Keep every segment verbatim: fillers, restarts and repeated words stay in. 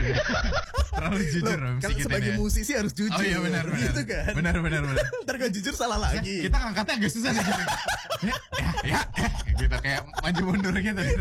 Terlalu jujur Om Kan Sigit sebagai ini. musisi harus jujur. Oh iya benar benar. Gitu kan. Benar benar benar. Ntar kalau jujur salah lagi. Kita ngangkatnya agak susah nih gitu. Ya, ya, ya, ya, gitu kayak maju mundur gitu. gitu.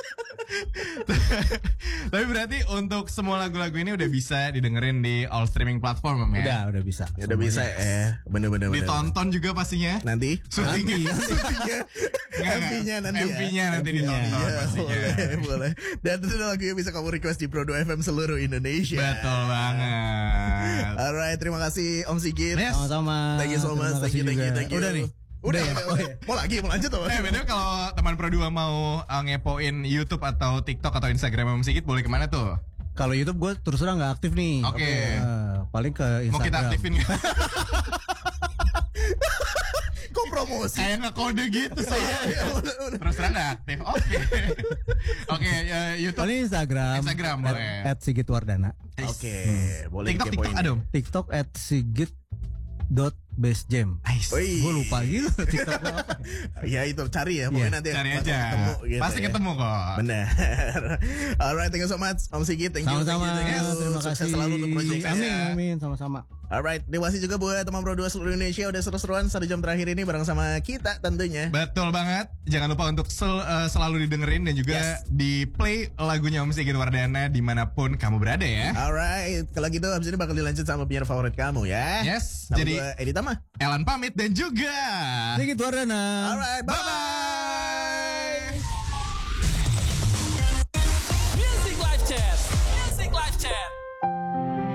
Tapi berarti untuk semua lagu-lagu ini udah bisa didengerin di all streaming platform Om, ya? Udah, udah bisa. Ya udah bisa eh bener-bener. Ditonton juga pastinya. Nanti. Syutingnya. Syutingnya. M V-nya nanti ya. M V-nya nanti ditonton Ya, pastinya. boleh, boleh. Dan tentu lagunya bisa kamu request di Pro dua F M seluruh Indonesia. Betul banget. Alright, terima kasih Om Sigit. Yes. Sama-sama. Thank you so much. Terima Thank kasih you, thank you, juga. thank you. Udah nih. Udah, ya? udah, udah. Mau lagi, mau lanjut apa? Eh, bener kalau teman Pro dua mau uh, ngepoin YouTube atau TikTok atau Instagram Om Sigit boleh kemana tuh? Kalau YouTube gue terus terang nggak aktif nih. Oke. Uh, paling ke Instagram. Mau kita aktifin nggak? Kok promosi? Kayak ngekode gitu saya. Ya, udah, udah. Terus terang nggak aktif. Oke. Oke, uh, YouTube. Paling Instagram. Instagram boleh. At, at Sigit Wardana. Oke, boleh TikTok dikepoin. TikTok ada Om. TikTok at Sigit dot base jam. Wih. Gue lupa gitu TikTok gua apa. Ya itu cari ya, pokoknya Iya. nanti Cari pasti aja. ketemu gitu Pasti ya. ketemu kok. Benar. Alright, thank you so much Om Sigit. Thank you. Sama-sama. thank you, thank you. Terima Sukses kasih. selalu untuk project Amin, saya. amin. Sama-sama. Alright, terima kasih juga buat teman Pro dua seluruh Indonesia udah seru-seruan satu jam terakhir ini bareng sama kita tentunya. Betul banget. Jangan lupa untuk sel- uh, selalu didengerin dan juga Yes. di play lagunya Om Sigit Wardana dimanapun kamu berada ya. Alright, kalau gitu abis ini bakal dilanjut sama penyiar favorit kamu ya. Yes, Nama jadi gue Edi Tama. Elan pamit dan juga Sigit Wardana. Alright, bye bye.